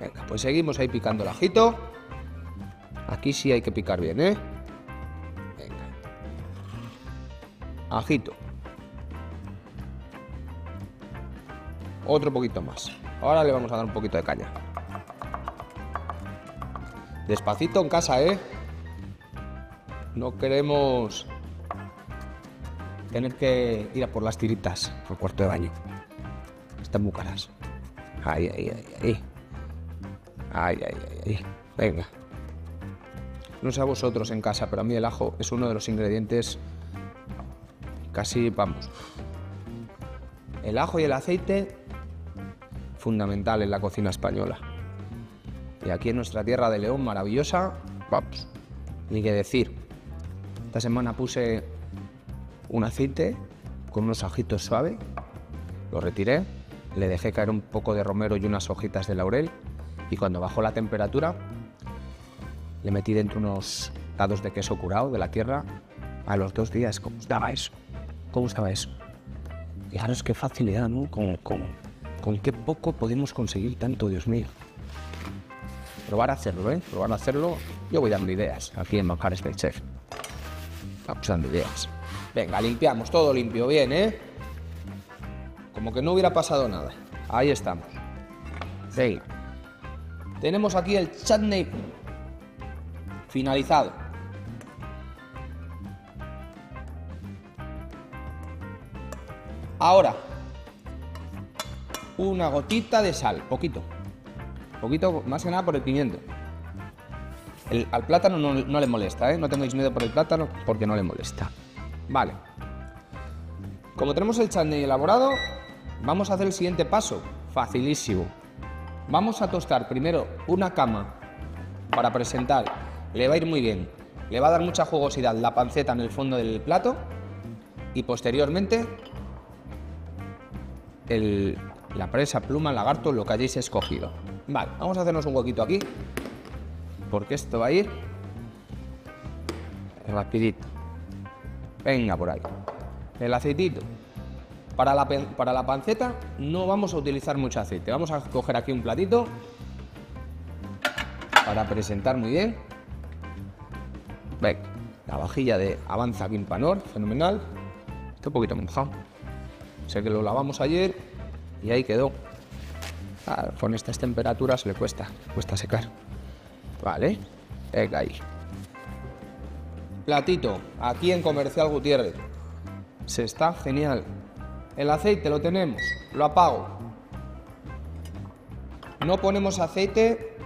Venga, pues seguimos ahí picando el ajito. Aquí sí hay que picar bien, ¿eh? Venga. Ajito. Otro poquito más. Ahora le vamos a dar un poquito de caña. Despacito en casa, ¿eh? No queremos tener que ir a por las tiritas por cuarto de baño. Están muy caras. Ahí, ahí, ahí, ahí. Ahí, ahí, ahí, ahí. Venga. No sé a vosotros en casa, pero a mí el ajo es uno de los ingredientes casi, vamos. El ajo y el aceite, fundamental en la cocina española. Y aquí en nuestra tierra de León, maravillosa, vamos, ni que decir. Esta semana puse un aceite con unos ajitos suaves, lo retiré, le dejé caer un poco de romero y unas hojitas de laurel, y cuando bajó la temperatura le metí dentro unos dados de queso curado de la tierra. A los 2 días, ¿cómo estaba eso? ¿Cómo estaba eso? Fijaros qué facilidad, ¿no? Con qué poco podemos conseguir tanto, Dios mío. Probar a hacerlo, ¿eh? Probar a hacerlo. Yo voy dando ideas aquí en Manjares del Chef. Vamos dando ideas. Venga, limpiamos todo limpio, bien, ¿eh? Como que no hubiera pasado nada. Ahí estamos. Sí. Tenemos aquí el chutney finalizado. Ahora, una gotita de sal, poquito, más que nada por el pimiento. Al plátano no le molesta, ¿eh? No tengáis miedo por el plátano porque no le molesta. Vale. Como tenemos el chutney elaborado, vamos a hacer el siguiente paso, facilísimo. Vamos a tostar primero una cama para presentar, le va a ir muy bien, le va a dar mucha jugosidad la panceta en el fondo del plato y posteriormente la presa, pluma, lagarto, lo que hayáis escogido. Vale, vamos a hacernos un huequito aquí, porque esto va a ir rapidito. Venga, por ahí. El aceitito. Para la panceta no vamos a utilizar mucho aceite. Vamos a coger aquí un platito para presentar muy bien. Venga, la vajilla de Avanza Quimpanor, fenomenal. Está un poquito mojado. Sé que lo lavamos ayer y ahí quedó. Claro, con estas temperaturas le cuesta secar. Vale, venga ahí. Platito, aquí en Comercial Gutiérrez. Se está genial. El aceite lo tenemos, lo apago. No ponemos aceite